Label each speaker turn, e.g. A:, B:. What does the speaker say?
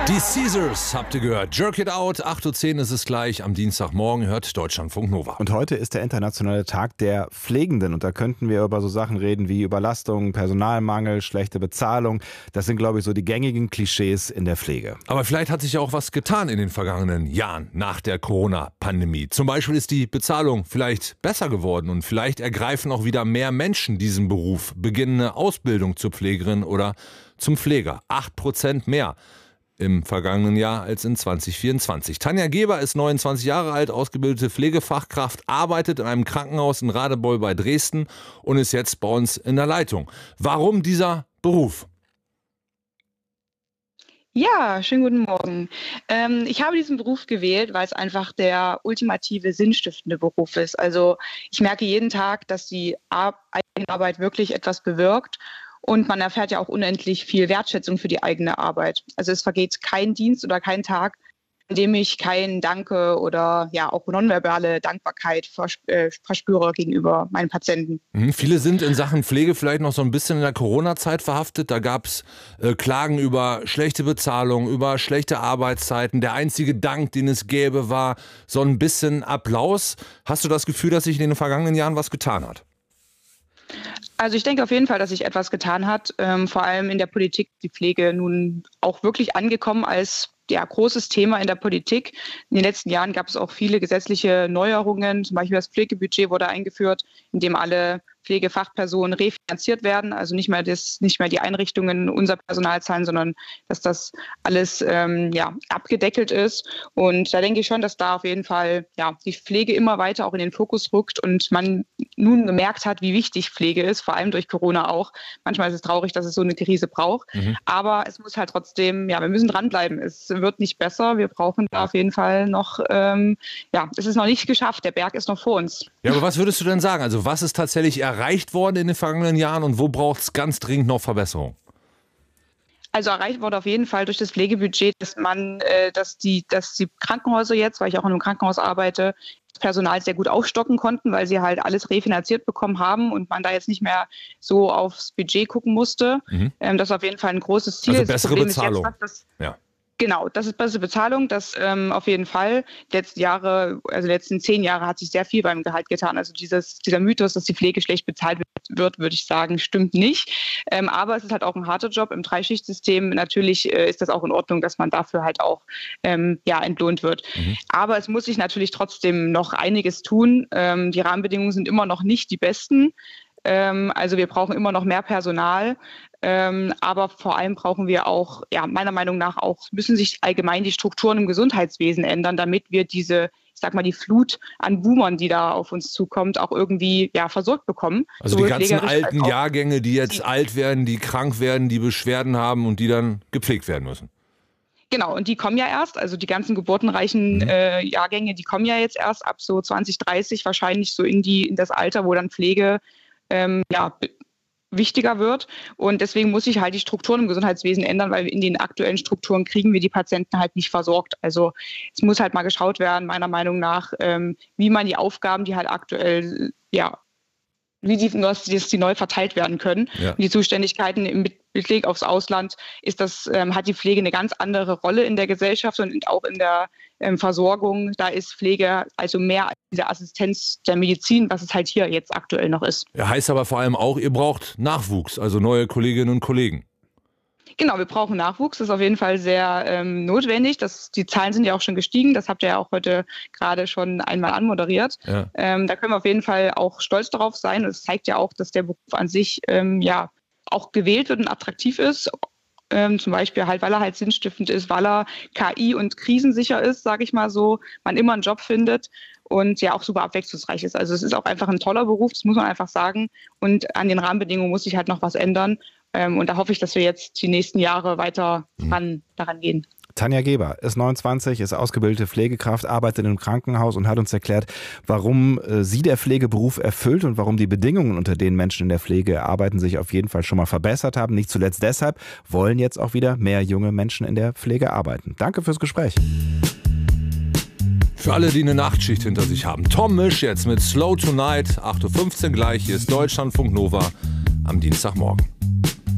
A: Die Caesars habt ihr gehört. Jerk It Out, 8:10 Uhr ist es gleich. Am Dienstagmorgen hört Deutschlandfunk Nova.
B: Und heute ist der internationale Tag der Pflegenden. Und da könnten wir über so Sachen reden wie Überlastung, Personalmangel, schlechte Bezahlung. Das sind, glaube ich, so die gängigen Klischees in der Pflege.
A: Aber vielleicht hat sich ja auch was getan in den vergangenen Jahren nach der Corona-Pandemie. Zum Beispiel ist die Bezahlung vielleicht besser geworden und vielleicht ergreifen auch wieder mehr Menschen diesen Beruf, beginnen eine Ausbildung zur Pflegerin oder zum Pfleger. 8% mehr im vergangenen Jahr als in 2024. Tanja Geber ist 29 Jahre alt, ausgebildete Pflegefachkraft, arbeitet in einem Krankenhaus in Radebeul bei Dresden und ist jetzt bei uns in der Leitung. Warum dieser Beruf?
C: Ja, schönen guten Morgen. Ich habe diesen Beruf gewählt, weil es einfach der ultimative sinnstiftende Beruf ist. Also ich merke jeden Tag, dass die eigene Arbeit wirklich etwas bewirkt. Und man erfährt ja auch unendlich viel Wertschätzung für die eigene Arbeit. Also es vergeht kein Dienst oder kein Tag, in dem ich kein Danke oder ja auch nonverbale Dankbarkeit verspüre gegenüber meinen Patienten.
A: Viele sind in Sachen Pflege vielleicht noch so ein bisschen in der Corona-Zeit verhaftet. Da gab es Klagen über schlechte Bezahlung, über schlechte Arbeitszeiten. Der einzige Dank, den es gäbe, war so ein bisschen Applaus. Hast du das Gefühl, dass sich in den vergangenen Jahren was getan hat?
C: Also ich denke auf jeden Fall, dass sich etwas getan hat. Vor allem in der Politik die Pflege nun auch wirklich angekommen als großes Thema in der Politik. In den letzten Jahren gab es auch viele gesetzliche Neuerungen. Zum Beispiel das Pflegebudget wurde eingeführt, in dem alle Pflegefachpersonen refinanziert werden. Also nicht mehr die Einrichtungen unser Personal zahlen, sondern dass das alles abgedeckelt ist. Und da denke ich schon, dass da auf jeden Fall die Pflege immer weiter auch in den Fokus rückt und man nun gemerkt hat, wie wichtig Pflege ist, vor allem durch Corona auch. Manchmal ist es traurig, dass es so eine Krise braucht. Aber es muss halt trotzdem, wir müssen dranbleiben. Es wird nicht besser. Wir brauchen da auf jeden Fall noch, es ist noch nicht geschafft. Der Berg ist noch vor uns.
A: Ja, aber was würdest du denn sagen? Also was ist tatsächlich erreicht worden in den vergangenen Jahren und wo braucht es ganz dringend noch Verbesserung?
C: Also erreicht wurde auf jeden Fall durch das Pflegebudget, dass die Krankenhäuser jetzt, weil ich auch in einem Krankenhaus arbeite, das Personal sehr gut aufstocken konnten, weil sie halt alles refinanziert bekommen haben und man da jetzt nicht mehr so aufs Budget gucken musste. Das ist auf jeden Fall ein großes Ziel.
A: Also bessere Bezahlung.
C: Genau, das ist bessere Bezahlung, das auf jeden Fall. Die letzten 10 Jahre hat sich sehr viel beim Gehalt getan. Also dieser Mythos, dass die Pflege schlecht bezahlt wird, würde ich sagen, stimmt nicht. Aber es ist halt auch ein harter Job im Dreischichtsystem. Natürlich ist das auch in Ordnung, dass man dafür halt auch entlohnt wird. Aber es muss sich natürlich trotzdem noch einiges tun. Die Rahmenbedingungen sind immer noch nicht die besten. Also wir brauchen immer noch mehr Personal. Aber vor allem brauchen wir auch, meiner Meinung nach müssen sich allgemein die Strukturen im Gesundheitswesen ändern, damit wir die Flut an Boomern, die da auf uns zukommt, auch irgendwie versorgt bekommen.
A: Also die ganzen alten Jahrgänge, die jetzt alt werden, die krank werden, die Beschwerden haben und die dann gepflegt werden müssen.
C: Genau, und die kommen ja erst, also die ganzen geburtenreichen Jahrgänge, die kommen ja jetzt erst ab so 2030 wahrscheinlich so in das Alter, wo dann Pflege wichtiger wird. Und deswegen muss sich halt die Strukturen im Gesundheitswesen ändern, weil in den aktuellen Strukturen kriegen wir die Patienten halt nicht versorgt. Also es muss halt mal geschaut werden, meiner Meinung nach, wie man die Aufgaben, die halt aktuell, wie die neu verteilt werden können. Ja. Und die Zuständigkeiten im Blick aufs Ausland hat die Pflege eine ganz andere Rolle in der Gesellschaft und auch in der Versorgung. Da ist Pflege also mehr als diese Assistenz der Medizin, was es halt hier jetzt aktuell noch ist.
A: Ja, heißt aber vor allem auch, ihr braucht Nachwuchs, also neue Kolleginnen und Kollegen.
C: Genau, wir brauchen Nachwuchs. Das ist auf jeden Fall sehr notwendig. Die Zahlen sind ja auch schon gestiegen. Das habt ihr ja auch heute gerade schon einmal anmoderiert. Ja. Da können wir auf jeden Fall auch stolz darauf sein. Und es zeigt ja auch, dass der Beruf an sich auch gewählt wird und attraktiv ist. Zum Beispiel halt, weil er halt sinnstiftend ist, weil er KI und krisensicher ist, sage ich mal so, man immer einen Job findet und ja auch super abwechslungsreich ist. Also es ist auch einfach ein toller Beruf, das muss man einfach sagen. Und an den Rahmenbedingungen muss sich halt noch was ändern. Und da hoffe ich, dass wir jetzt die nächsten Jahre weiter daran gehen.
B: Tanja Geber ist 29, ist ausgebildete Pflegekraft, arbeitet im Krankenhaus und hat uns erklärt, warum sie der Pflegeberuf erfüllt und warum die Bedingungen, unter denen Menschen in der Pflege arbeiten, sich auf jeden Fall schon mal verbessert haben. Nicht zuletzt deshalb wollen jetzt auch wieder mehr junge Menschen in der Pflege arbeiten. Danke fürs Gespräch.
A: Für alle, die eine Nachtschicht hinter sich haben. Tom Misch jetzt mit Slow Tonight, 8:15 Uhr gleich. Hier ist Deutschlandfunk Nova am Dienstagmorgen.